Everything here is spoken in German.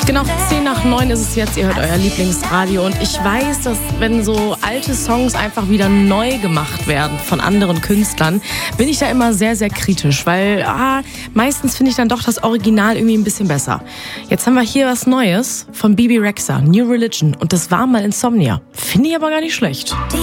Genau, 10:09 ist es jetzt, ihr hört euer Lieblingsradio und ich weiß, dass wenn so alte Songs einfach wieder neu gemacht werden von anderen Künstlern, bin ich da immer sehr, sehr kritisch, weil meistens finde ich dann doch das Original irgendwie ein bisschen besser. Jetzt haben wir hier was Neues von Bebe Rexha, New Religion, und das war mal Insomnia. Finde ich aber gar nicht schlecht.